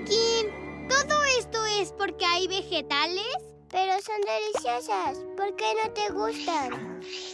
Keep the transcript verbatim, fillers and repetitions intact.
Pumpkin, ¿todo esto es porque hay vegetales? Pero son deliciosas. ¿Por qué no te gustan?